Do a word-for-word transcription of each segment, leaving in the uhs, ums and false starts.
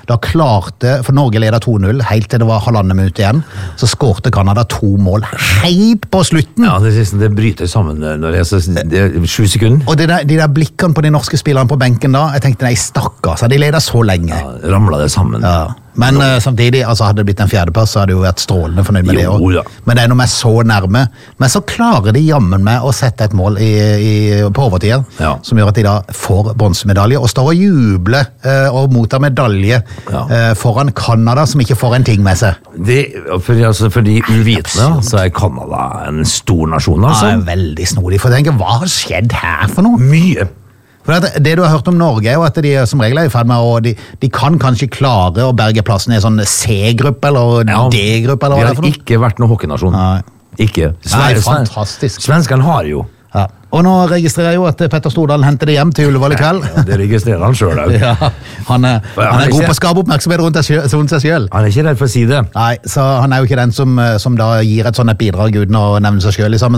da klarte, for Norge leder to null, helt til det var halvandet minutt igjen, så skårte Canada to mål helt på slutten. Ja, det, det bryter sammen når det er, så, det er sju sekunder. Og de der, de der blikkene på de norske spillerne på benken da, jeg tenkte, nei, stakkars, de leder så lenge. Ja, ramlet det sammen. Ja. Men uh, samtidig, altså hadde det blitt en fjerdeplass, så hadde det jo vært strålende fornøyd med jo, det også. Men det er noe med så nærme. Men så klarer de jammen med å sette et mål i, i, på overtida, ja. Som gjør at de da får bronsemedalje, og står og jubler uh, og mottar medalje ja. uh, foran Canada, som ikke får en ting med seg. Det, for, altså, for de uvitende, så er Canada en stor nasjon, altså. Ja, veldig snodig. For tenk, hva har skjedd her for noe? Mye. For det du har hørt om Norge er jo at de som regel er i ferd med, og de, de kan kanskje klare å berge plassen i en sånn C-gruppe eller ja, D-gruppe eller hva det er for noe. Vi har ikke vært noen hockeynasjon. Nei. Ikke. Nei, fantastisk. Svenskene har jo. Ja. Og nå registrerer jeg jo at Petter Stordalen henter det hjem til Ullevål i kveld. Ja, det registrerer han selv også. Ja, han er, han er, han er god på å skape oppmerksomhet rundt seg selv. Han er ikke redd for å si det. Nei, så han er jo ikke den som, som da gir et sånt et bidrag uten å nevne seg selv i samme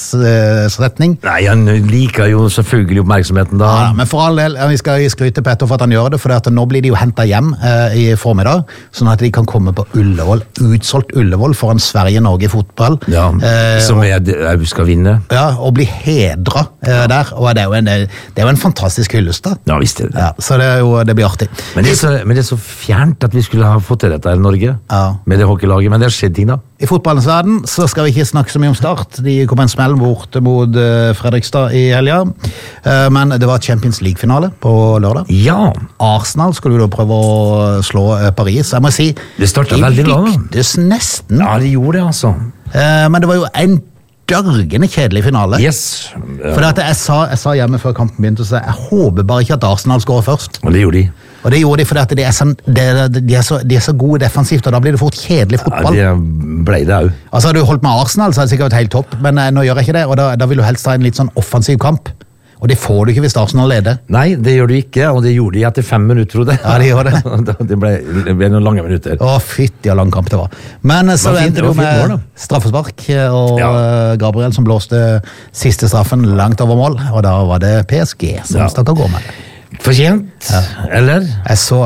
setning. Nei, han liker jo selvfølgelig oppmerksomheten da. Ja, men for all del, vi skal skryte Petter for at han gjør det, for nå blir de jo hentet hjem eh, i formiddag, sånn at de kan komme på Ullevål, utsolgt Ullevål foran Sverige-Norge i fotball. Ja, eh, som jeg, jeg skal vinne. Ja, og bli hedret eh, der, og det er jo en, det er jo en fantastisk hyllest da. Ja, visst er det. Ja, så det, er jo, det blir artig. Men det, er så, men det er så fjernt at vi skulle ha fått til dette her i Norge, ja. Med det hockeylaget, men det har skjedd ting da. I fotballens verden så skal vi ikke snakke så mye om Start. De kom en smell bort mot uh, Fredrikstad i helga, uh, men det var Champions League-finale på lørdag. Ja. Arsenal skulle jo da prøve å slå uh, Paris. Jeg må si, det startet veldig bra. Det lyktes nesten. Ja, det gjorde det altså. Uh, men det var jo en dørgende kjedelig finale. Yes. Ja. For at jeg, sa, jeg sa hjemme før kampen begynte, så jeg håper bare ikke at Arsenal skårer først. Og det gjorde de. Og det gjorde de fordi at de er, så, de, de, er så, de er så gode defensivt, og da blir det fort kjedelig fotball. Ja, det ble det jo. Altså, hadde du holdt med Arsenal, så hadde det sikkert vært helt topp, men eh, nå gjør jeg ikke det, og da, da vil du helst ha en litt sånn offensiv kamp. Og det får du ikke hvis Arsenal leder. Nei, det gjør du ikke, og det gjorde de etter fem minutter, tror jeg. Ja, de gjorde det. det, ble, det ble noen lange minutter. Å, fytti av lang kamp det var. Men så endte det jo med mål, straffespark, og ja. Gabriel som blåste siste straffen langt over mål, og da var det P S G som ja. Startet å gå med det. Fortjent, ja. Eller? Jeg så,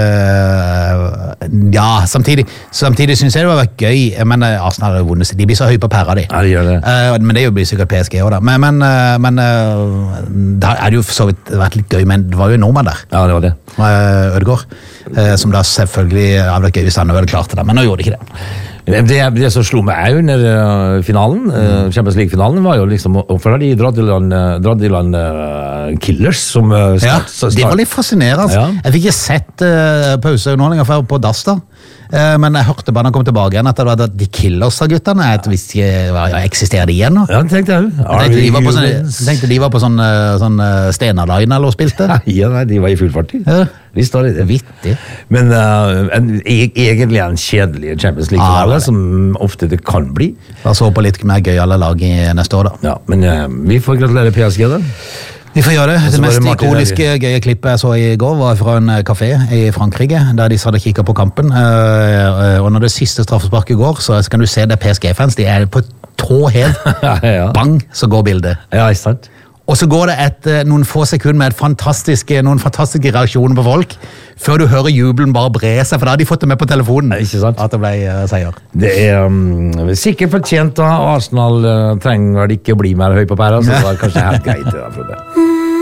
øh, ja, samtidig, samtidig synes jeg det var gøy, men Arsenal har vunnet, de blir så høy på pæra de. Ja, de gjør det. Uh, men det blir sikkert P S G også da. Men, men, uh, men uh, da er det jo så vidt vært litt gøy, men det var jo en nordmann der. Ja, det var det. Uh, Ødegaard, uh, som da selvfølgelig hadde vært gøy hvis han hadde klart det, men nå gjorde de ikke det. Det, det som slo meg under uh, finalen, uh, Champions League-finalen, var jo liksom, hvorfor har de dratt i land, uh, dratt i land uh, Killers som uh, start, ja, start. Det var litt fascinerende. Ja. Jeg fikk ikke sett uh, pauseunderholdninger før på dass da, uh, men jeg hørte bare når jeg kom tilbake igjen at det var de Killers-guttene, jeg visste ikke, ja, eksisterer de igjen nå? Ja, det tenkte jeg jo. Jeg tenkte de var på sånn, tenkte de var på sånn, sånn uh, Stena-line eller spilte. Ja, nei, de var i full fart. Ja. Visst var det det. Vittig. Men uh, en, egentlig en kjedelig Champions League-finale, ah, som ofte det kan bli. La oss håpe litt mer gøy alle lag i neste år da. Ja, men uh, vi får gratulere P S G da. Vi får gjøre det. Det mest ikoniske gøye klippet jeg så i går var fra en kafé i Frankrike, der de satt og kikket på kampen. Uh, og når det siste straffesparket går, så kan du se det P S G-fans, de er på tå helt. Ja, ja. Bang, så går bildet. Ja, ikke sant? Og så går det et, noen få sekunder med et fantastiske, noen fantastiske reaksjoner på folk, før du hører jubelen bare bre seg, for da har de fått det med på telefonen. Ikke sant? At det ble uh, seier. Det er um, sikkert fortjent da. Arsenal uh, trenger vel ikke å bli mer høy på pæra, så det var kanskje helt greit det da, Frode.